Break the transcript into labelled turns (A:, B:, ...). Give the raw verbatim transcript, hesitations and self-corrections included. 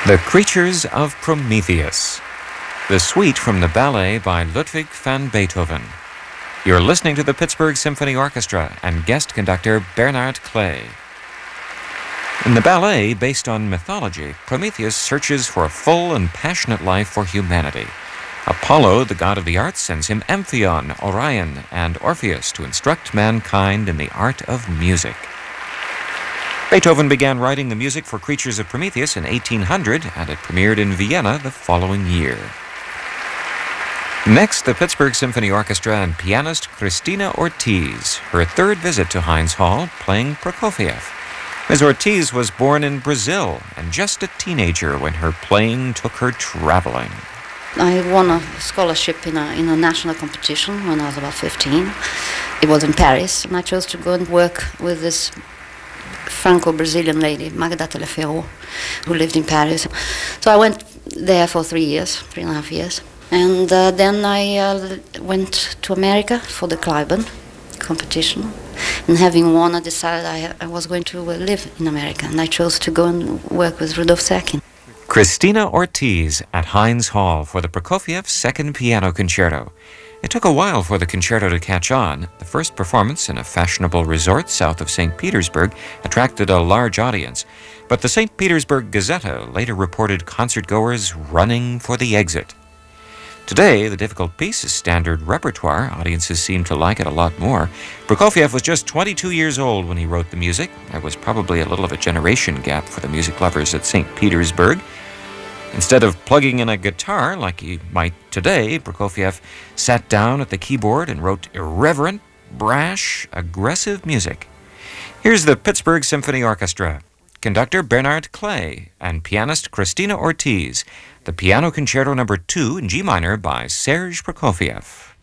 A: The Creatures of Prometheus, the suite from the ballet by Ludwig van Beethoven. You're listening to the Pittsburgh Symphony Orchestra and guest conductor Bernard Clay. In the ballet, based on mythology, Prometheus searches for a full and passionate life for humanity. Apollo, the god of the arts, sends him Amphion, Orion, and Orpheus to instruct mankind in the art of music. Beethoven began writing the music for Creatures of Prometheus in eighteen hundred, and it premiered in Vienna the following year. Next, the Pittsburgh Symphony Orchestra and pianist Cristina Ortiz, her third visit to Heinz Hall, playing Prokofiev. Miz Ortiz was born in Brazil and just a teenager when her playing took her traveling.
B: I won a scholarship in a, in a national competition when I was about fifteen. It was in Paris, and I chose to go and work with this Franco-Brazilian lady, Magda Teleferro, who lived in Paris. So I went there for three years, three and a half years. And uh, then I uh, went to America for the Cliburn competition. And having won, I decided I, I was going to uh, live in America. And I chose to go and work with Rudolf Serkin.
A: Cristina Ortiz at Heinz Hall for the Prokofiev Second Piano Concerto. It took a while for the concerto to catch on. The first performance in a fashionable resort south of Saint Petersburg attracted a large audience, but the Saint Petersburg Gazeta later reported concertgoers running for the exit. Today, the difficult piece is standard repertoire. Audiences seem to like it a lot more. Prokofiev was just twenty-two years old when he wrote the music. There was probably a little of a generation gap for the music lovers at Saint Petersburg. Instead of plugging in a guitar like he might today, Prokofiev sat down at the keyboard and wrote irreverent, brash, aggressive music. Here's the Pittsburgh Symphony Orchestra, conductor Bernard Clay and pianist Cristina Ortiz, the Piano Concerto Number two in G minor by Serge Prokofiev.